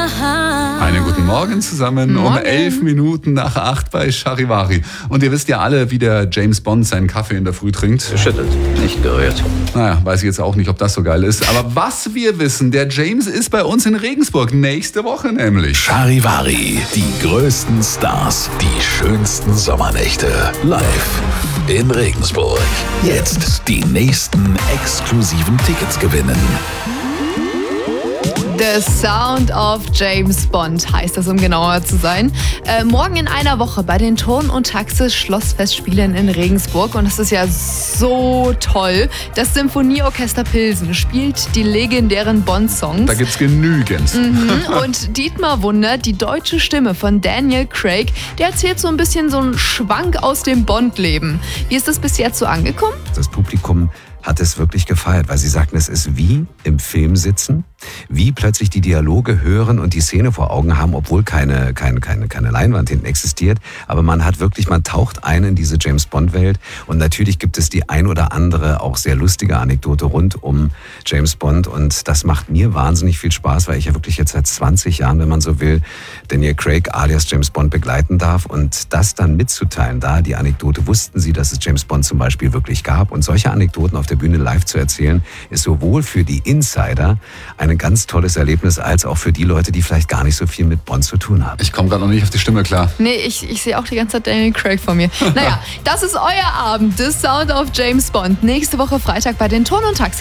Einen guten Morgen zusammen. Morgen. Um 11 Minuten nach 8 bei Charivari. Und ihr wisst ja alle, wie der James Bond seinen Kaffee in der Früh trinkt. Geschüttelt, nicht gerührt. Naja, weiß ich jetzt auch nicht, ob das so geil ist. Aber was wir wissen, der James ist bei uns in Regensburg. Nächste Woche nämlich. Charivari, die größten Stars, die schönsten Sommernächte. Live in Regensburg. Jetzt die nächsten exklusiven Tickets gewinnen. The Sound of James Bond heißt das, um genauer zu sein. Morgen in einer Woche bei den Turn- und Taxis Schlossfestspielen in Regensburg. Und das ist ja so toll. Das Symphonieorchester Pilsen spielt die legendären Bond-Songs. Da gibt's genügend. Und Dietmar Wunder, die deutsche Stimme von Daniel Craig, der erzählt so ein bisschen so einen Schwank aus dem Bond-Leben. Wie ist das bis jetzt so angekommen? Das Publikum hat es wirklich gefeiert, weil sie sagten, es ist wie im Film sitzen, wie plötzlich die Dialoge hören und die Szene vor Augen haben, obwohl keine Leinwand hinten existiert. Aber man taucht ein in diese James-Bond-Welt und natürlich gibt es die ein oder andere auch sehr lustige Anekdote rund um James Bond und das macht mir wahnsinnig viel Spaß, weil ich ja wirklich jetzt seit 20 Jahren, wenn man so will, Daniel Craig alias James Bond begleiten darf und das dann mitzuteilen, da die Anekdote, wussten Sie, dass es James Bond zum Beispiel wirklich gab und solche Anekdoten auf der Bühne live zu erzählen, ist sowohl für die Insider ein ganz tolles Erlebnis, als auch für die Leute, die vielleicht gar nicht so viel mit Bond zu tun haben. Ich komme gerade noch nicht auf die Stimme klar. Nee, ich sehe auch die ganze Zeit Daniel Craig vor mir. Naja, das ist euer Abend, The Sound of James Bond. Nächste Woche Freitag bei den Turn- und Taxis.